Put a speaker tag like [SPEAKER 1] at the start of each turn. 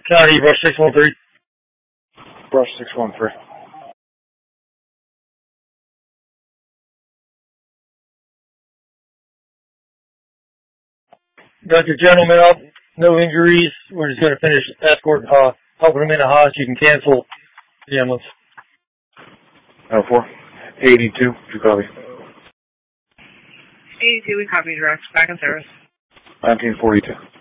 [SPEAKER 1] County, Brush 613.
[SPEAKER 2] Brush 613.
[SPEAKER 1] Got your gentleman up, no injuries. We're just going to finish escort, helping him in a house. You can cancel the ambulance.
[SPEAKER 2] 4. 82, you copy.
[SPEAKER 3] 82, we copy direct. Back in service.
[SPEAKER 2] 1942.